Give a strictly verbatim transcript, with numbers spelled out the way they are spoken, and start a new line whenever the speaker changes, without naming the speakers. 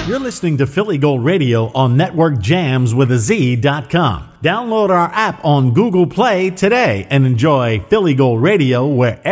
You're listening to Philly Gold Radio on Network Jams with a Z dot com. Download our app on Google Play today and enjoy Philly Gold Radio wherever